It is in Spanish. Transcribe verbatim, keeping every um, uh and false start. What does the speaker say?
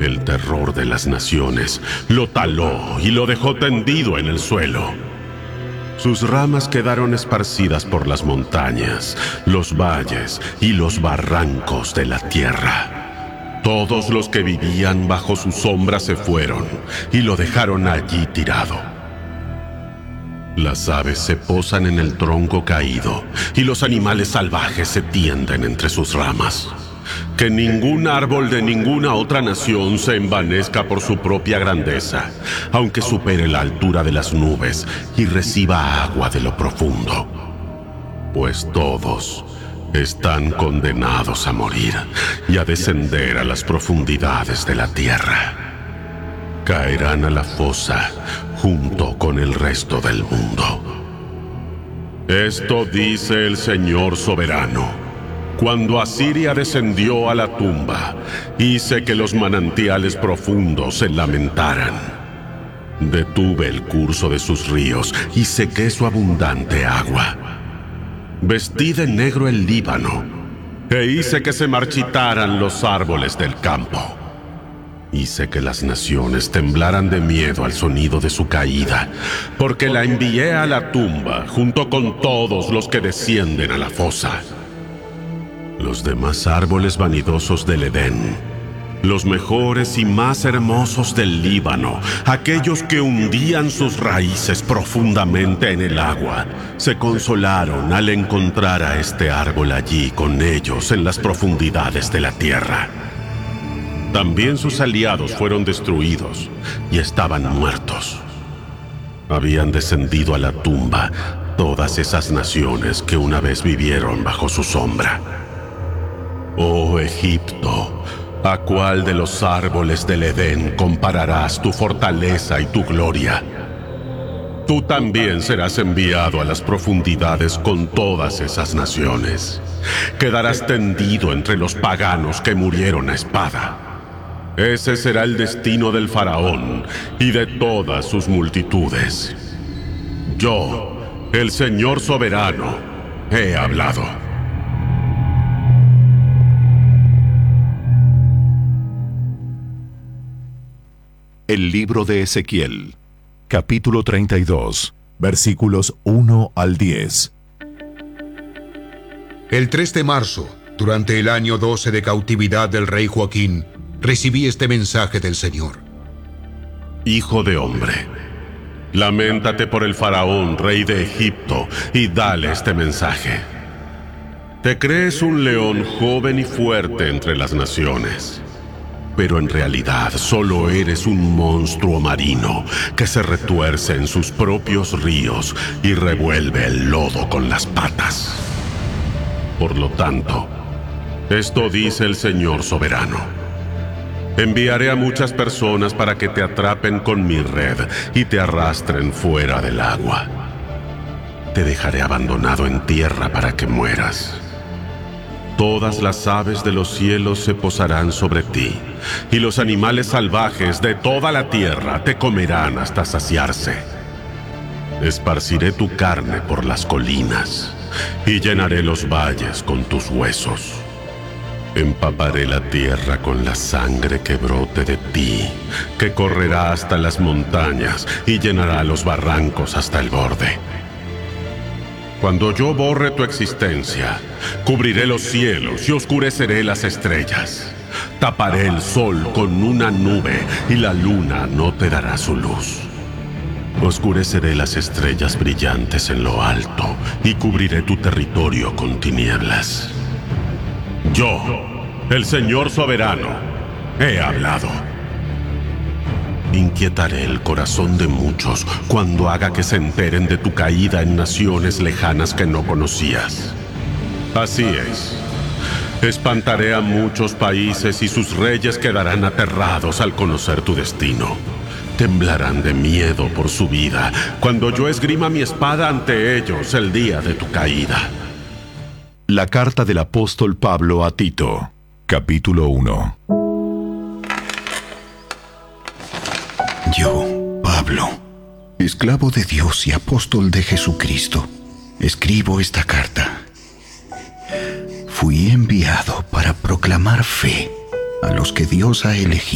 el terror de las naciones, lo taló y lo dejó tendido en el suelo. Sus ramas quedaron esparcidas por las montañas, los valles y los barrancos de la tierra. Todos los que vivían bajo su sombra se fueron y lo dejaron allí tirado. Las aves se posan en el tronco caído y los animales salvajes se tienden entre sus ramas. Que ningún árbol de ninguna otra nación se envanezca por su propia grandeza, aunque supere la altura de las nubes y reciba agua de lo profundo. Pues todos están condenados a morir y a descender a las profundidades de la tierra. Caerán a la fosa junto con el resto del mundo. Esto dice el Señor soberano. Cuando Asiria descendió a la tumba, hice que los manantiales profundos se lamentaran. Detuve el curso de sus ríos y sequé su abundante agua. Vestí de negro el Líbano e hice que se marchitaran los árboles del campo. Hice que las naciones temblaran de miedo al sonido de su caída, porque la envié a la tumba junto con todos los que descienden a la fosa. Los demás árboles vanidosos del Edén, los mejores y más hermosos del Líbano, aquellos que hundían sus raíces profundamente en el agua, se consolaron al encontrar a este árbol allí con ellos en las profundidades de la tierra. También sus aliados fueron destruidos y estaban muertos. Habían descendido a la tumba todas esas naciones que una vez vivieron bajo su sombra. Oh Egipto, ¿a cuál de los árboles del Edén compararás tu fortaleza y tu gloria? Tú también serás enviado a las profundidades con todas esas naciones. Quedarás tendido entre los paganos que murieron a espada. Ese será el destino del faraón y de todas sus multitudes. Yo, el Señor soberano, he hablado. El libro de Ezequiel, capítulo treinta y dos, versículos uno al diez. El tres de marzo, durante el año doce de cautividad del rey Joaquín, recibí este mensaje del Señor. Hijo de hombre, lamentate por el faraón, rey de Egipto, y dale este mensaje. Te crees un león joven y fuerte entre las naciones, pero en realidad solo eres un monstruo marino que se retuerce en sus propios ríos y revuelve el lodo con las patas. Por lo tanto, esto dice el Señor soberano. Enviaré a muchas personas para que te atrapen con mi red y te arrastren fuera del agua. Te dejaré abandonado en tierra para que mueras. Todas las aves de los cielos se posarán sobre ti, y los animales salvajes de toda la tierra te comerán hasta saciarse. Esparciré tu carne por las colinas, y llenaré los valles con tus huesos. Empaparé la tierra con la sangre que brote de ti, que correrá hasta las montañas y llenará los barrancos hasta el borde. Cuando yo borre tu existencia, cubriré los cielos y oscureceré las estrellas. Taparé el sol con una nube y la luna no te dará su luz. Oscureceré las estrellas brillantes en lo alto y cubriré tu territorio con tinieblas. Yo, el Señor soberano, he hablado. Inquietaré el corazón de muchos cuando haga que se enteren de tu caída en naciones lejanas que no conocías. Así es. Espantaré a muchos países y sus reyes quedarán aterrados al conocer tu destino. Temblarán de miedo por su vida cuando yo esgrima mi espada ante ellos el día de tu caída. La carta del apóstol Pablo a Tito, capítulo uno. Yo, Pablo, esclavo de Dios y apóstol de Jesucristo, escribo esta carta. Fui enviado para proclamar fe a los que Dios ha elegido